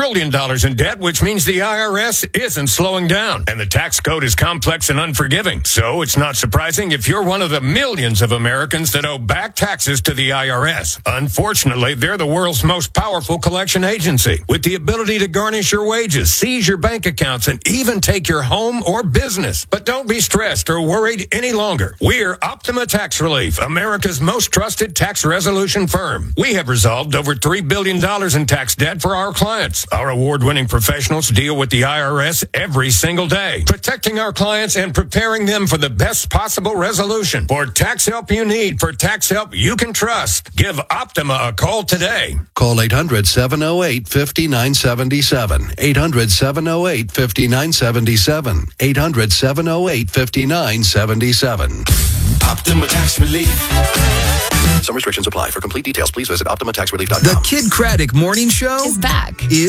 trillion in debt, which means the IRS isn't slowing down. And the tax code is complex and unforgiving. So it's not surprising if you're one of the millions of Americans that owe back taxes to the IRS. Unfortunately, they're the world's most powerful collection agency with the ability to garnish your wages, seize your bank accounts, and even take your home or business. But don't be stressed or worried any longer. We're Optima Tax Relief, America's most trusted tax resolution firm. We have resolved over $3 billion in tax debt for our clients. Our award-winning professionals deal with the IRS every single day, protecting our clients and preparing them for the best possible resolution. For tax help you need, for tax help you can trust, give Optima a call today. Call 800-708-5977. 800-708-5977. 800-708-5977. Optima Tax Relief. Some restrictions apply. For complete details, please visit OptimaTaxRelief.com. The Kid Craddock Morning Show is back.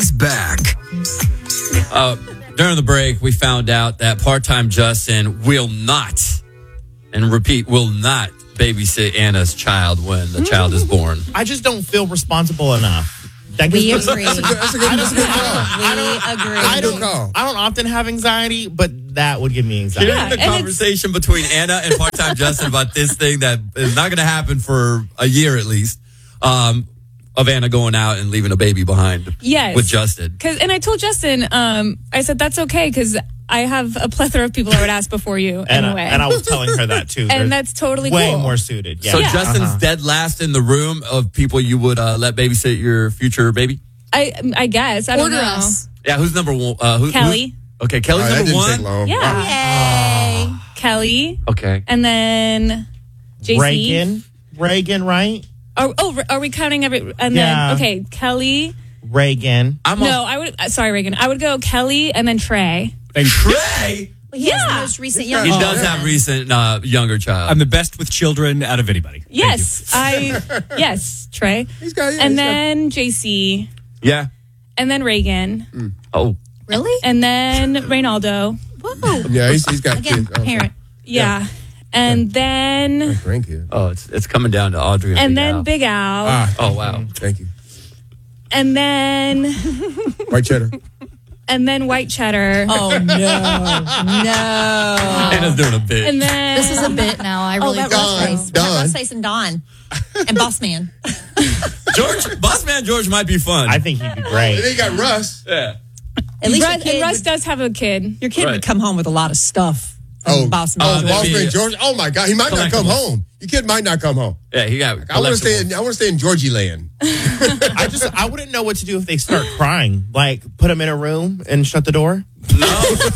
During the break, we found out that part-time Justin will not, and repeat, will not babysit Anna's child when the child is born. I just don't feel responsible enough. We agree. That's a good call. I don't often have anxiety, but that would give me anxiety. Here's the conversation between Anna and part-time Justin about this thing that is not going to happen for a year at least, of Anna going out and leaving a baby behind with Justin. And I told Justin, I said, that's okay, because I have a plethora of people I would ask before you anyway. And I was telling her that too. And that's totally way cool. more suited. Yeah. So Justin's dead last in the room of people you would let babysit your future baby? I guess. I don't know. Us. Yeah, who's number one? Kelly. Okay, Kelly's number one? Take long. Yeah. Yay. Kelly. Okay. And then JC. Reagan, right? Are we counting every... And then, okay, Kelly. Reagan. Sorry, Reagan. I would go Kelly and then Trey. And Trey? Well, he has the most recent young He does have recent younger child. I'm the best with children out of anybody. Yes. Yes, Trey. Then JC. Yeah. And then Reagan. Oh. Really? And then Reynaldo. Whoa. Yeah, he's got Again, kids. parent. Yeah. And then... Grandkid. Oh, it's coming down to Audrey and then Big Al. Oh, wow. Thank you. And then... White cheddar. And then white cheddar. Oh, no. Anna's doing a bit. And then... This is a bit now. I really Don. Face and Don. And Boss Man. Boss Man George might be fun. I think he'd be great. And then you got Russ. Yeah. At least Russ does have a kid. Your kid would come home with a lot of stuff. Boss Man. Boss Man George. Oh my God, he might not come home. Your kid might not come home. Yeah, he got. I want to stay in Georgie land. I wouldn't know what to do if they start crying. Like, put them in a room and shut the door. No.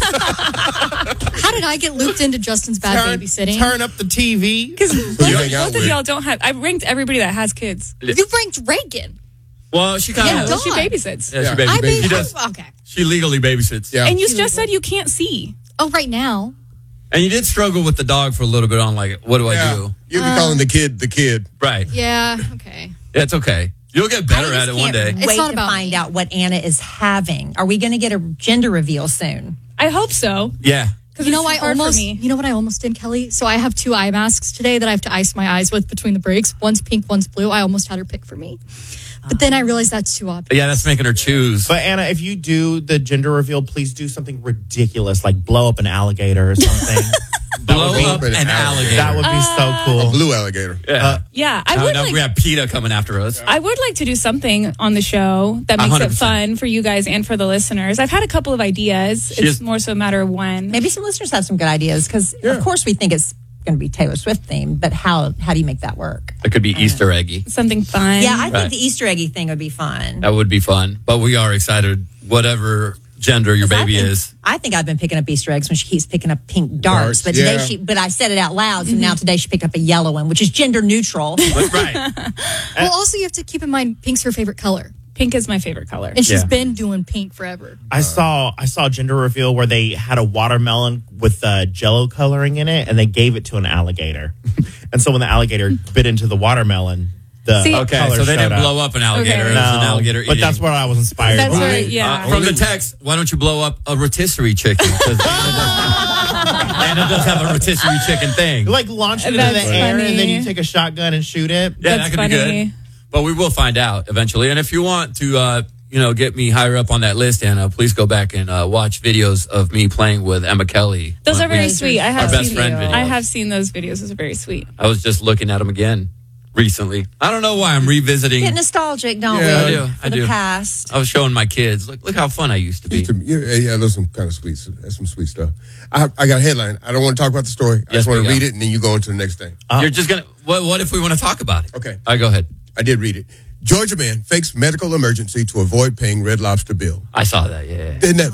How did I get looped into Justin's bad babysitting? Turn up the TV. Because both of y'all don't have... I ranked everybody that has kids. You ranked Reagan. Well, she kind of... she babysits. Yeah, she babysits. Okay. She legally babysits. Yeah. And you just said you can't see. Oh, right now. And you did struggle with the dog for a little bit on, like, what do I do? You'll be calling the kid. Right. Yeah, okay. Yeah, it's okay. You'll get better at it one day. It's Wait not to about find me. out what Anna is having. Are we going to get a gender reveal soon? I hope so. Yeah. You know, it's hard for me. You know what I almost did, Kelly? So I have 2 eye masks today that I have to ice my eyes with between the breaks. One's pink, one's blue. I almost had her pick for me. But then I realized that's too obvious. Yeah, that's making her choose. But Anna, if you do the gender reveal, please do something ridiculous, like blow up an alligator or something. Blow up an alligator. That would be so cool. A blue alligator. Yeah, I would we have PETA coming after us. I would like to do something on the show that makes 100%. it fun for you guys and for the listeners. I've had a couple of ideas. It's more so a matter of when. Maybe some listeners have some good ideas because, of course, we think it's going to be Taylor Swift themed, but how do you make that work? It could be Easter eggy. Something fun. Yeah, I think the Easter eggy thing would be fun. That would be fun. But we are excited, whatever gender your baby is. I think I've been picking up Easter eggs when she keeps picking up pink darts. But today but I said it out loud, so now today she picked up a yellow one, which is gender neutral. Right. Well, also you have to keep in mind pink's her favorite color. Pink is my favorite color. And she's been doing pink forever. I saw a gender reveal where they had a watermelon with Jell-O coloring in it, and they gave it to an alligator. And so when the alligator bit into the watermelon, so they didn't blow up an alligator. Okay. It was an alligator But eating. that's what I was inspired That's by. right, yeah. From the text, why don't you blow up a rotisserie chicken? Anna does have a rotisserie chicken thing. You like launch it into the That's air funny. and then you take a shotgun and shoot it. Yeah, That's that could be funny. good. But we will find out eventually. And if you want to get me higher up on that list, Anna, please go back and watch videos of me playing with Emma Kelly. Those are very sweet. I have best friend videos. I have seen those videos. Those are very sweet. I was just looking at them again recently. I don't know why I'm revisiting. Get nostalgic, don't we? I do. The past. I was showing my kids, look how fun I used to be. Yeah, there's some kind of sweet. That's some sweet stuff. I got a headline. I don't want to talk about the story. I just want to read it, and then you go into the next thing. You're just gonna. What if we want to talk about it? Okay. All right, go ahead. I did read it. Georgia man fakes medical emergency to avoid paying Red Lobster bill. I saw that. Yeah. Didn't that?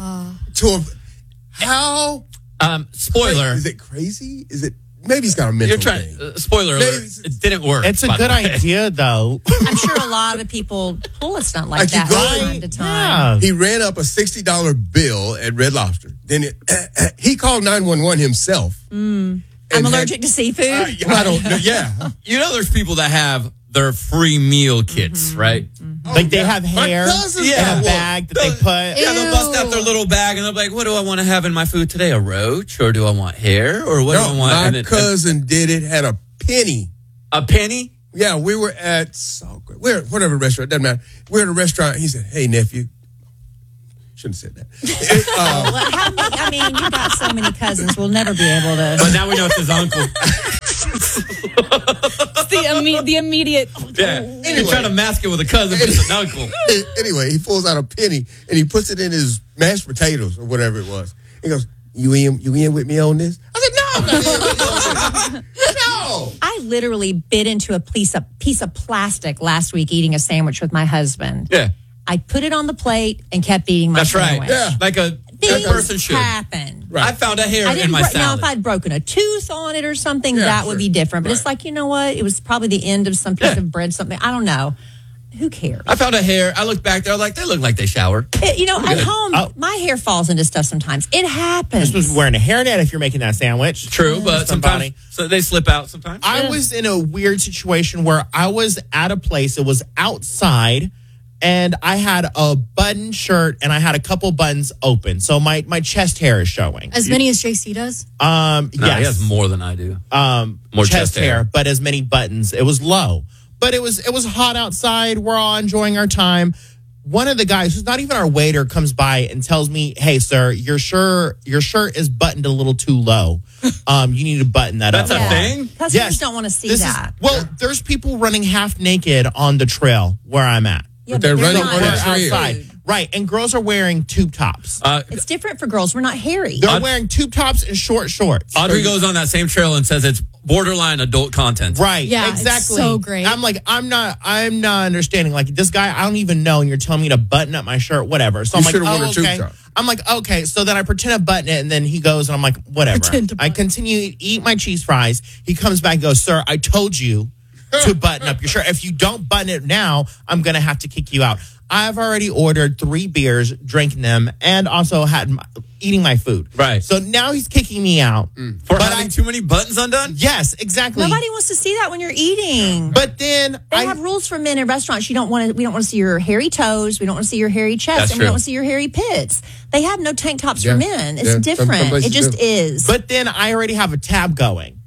How? Spoiler. Is it crazy? Is it? Maybe he's got a mental thing. Spoiler alert. It didn't work. It's a good idea, though. I'm sure a lot of people pull a stunt like that from time to time. He ran up a $60 bill at Red Lobster. Then he called 911 himself. I'm allergic to seafood. I don't know. Yeah. There's people that have their free meal kits, right? Like they have hair in a bag that they put. Yeah, they'll bust out their little bag and they're like, what do I want to have in my food today? A roach? Or do I want hair? Or what do I want? My cousin did it, had a penny. A penny? Yeah, we were at whatever restaurant, doesn't matter. We're at a restaurant. He said, hey, nephew. Shouldn't have said that. I mean, you got so many cousins. We'll never be able to. But now we know it's his uncle. It's the immediate. Yeah. Anyway. You're trying to mask it with a cousin, but it's an uncle. Anyway, he pulls out a penny and he puts it in his mashed potatoes or whatever it was. He goes, you in with me on this? I said, no, I'm not in with you on this. No. I literally bit into a piece of plastic last week eating a sandwich with my husband. Yeah. I put it on the plate and kept eating my sandwich. That's right. Yeah. Like a good person should. Happen. Right. I found a hair in my salad. Now, if I'd broken a tooth on it or something, that would be different. But it's like, you know what? It was probably the end of some piece of bread, something. I don't know. Who cares? I found a hair. I looked back there, they look like they shower. At home, my hair falls into stuff sometimes. It happens. This was wearing a hairnet if you're making that sandwich. True, but sometimes so they slip out sometimes. I was in a weird situation where I was at a place. It was outside. And I had a button shirt and I had a couple buttons open. So my chest hair is showing. As many as JC does? Yes. He has more than I do. More chest hair, but as many buttons. It was low. But it was hot outside. We're all enjoying our time. One of the guys, who's not even our waiter, comes by and tells me, hey, sir, your shirt is buttoned a little too low. You need to button that up. That's a thing? Customers don't want to see that. There's people running half naked on the trail where I'm at. But they're running on the trail. Outside. Right, and girls are wearing tube tops. It's different for girls. We're not hairy. They're wearing tube tops and short shorts. Audrey goes on that same trail and says it's borderline adult content. Right, yeah, exactly. It's so great. I'm like, I'm not understanding. Like, this guy, I don't even know, and you're telling me to button up my shirt, whatever. So I'm like, okay. I'm like, okay. So then I pretend to button it, and then he goes, and I'm like, whatever. I continue to eat my cheese fries. He comes back and goes, sir, I told you to button up your shirt. If you don't button it now, I'm going to have to kick you out. I've already ordered 3 beers, drinking them, and also eating my food. Right. So now he's kicking me out. For having too many buttons undone? Yes, exactly. Nobody wants to see that when you're eating. But then they have rules for men in restaurants. We don't want to see your hairy toes. We don't want to see your hairy chest. We don't want to see your hairy pits. They have no tank tops for men. It's different. It just is. But then I already have a tab going.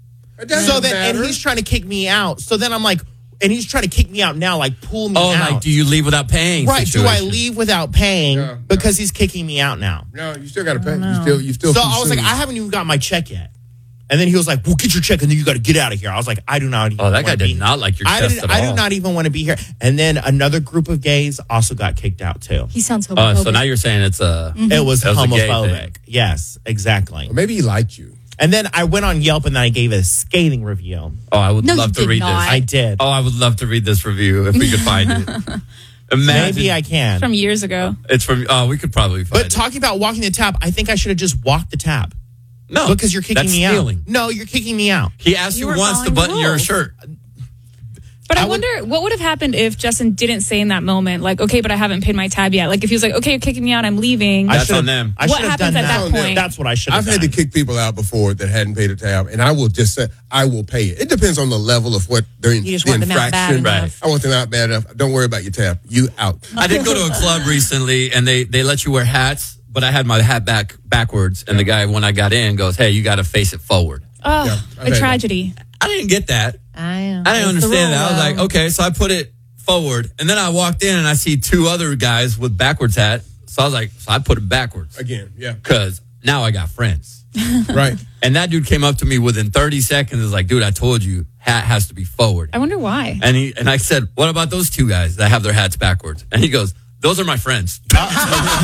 And he's trying to kick me out. So then I'm like, and he's trying to kick me out now, like pull me out. Oh, like do you leave without paying? Right? Situation. Do I leave without paying because he's kicking me out now? No, you still got to pay. You still. So I was like, I haven't even got my check yet. And then he was like, well, get your check and then you got to get out of here. I was like, I do not. Oh, that guy did not like your chest at all. I do not even want to be here. And then another group of gays also got kicked out too. He sounds homophobic. So now you're saying it was homophobic. Yes, exactly. Well, maybe he liked you. And then I went on Yelp and then I gave a scathing review. Oh, I would love to read this. I did. Oh, I would love to read this review if we could find it. Imagine. Maybe I can. From years ago. It's from, we could probably find it. But talking about walking the tap, I think I should have just walked the tap. No. Because you're kicking me stealing. out. No, you're kicking me out. He asked you once to button your shirt. But I wonder what would have happened if Justin didn't say in that moment, like, okay, but I haven't paid my tab yet. Like, if he was like, okay, you're kicking me out, I'm leaving. That's on them. What happens at that point? That's what I should have done. I've had to kick people out before that hadn't paid a tab, and I will just say, I will pay it. It depends on the level of what they're in. You just want them out bad enough. I want them out bad enough. Don't worry about your tab. You out. I did go to a club recently, and they let you wear hats, but I had my hat backwards, and the guy, when I got in, goes, hey, you got to face it forward. Oh, a tragedy. I didn't get that. I didn't understand that. I was like, okay, so I put it forward. And then I walked in and I see two other guys with backwards hat. So I was like, I put it backwards. Again, yeah. Because now I got friends. Right. And that dude came up to me within 30 seconds. Was like, dude, I told you, hat has to be forward. I wonder why. And I said, what about those two guys that have their hats backwards? And he goes, those are my friends.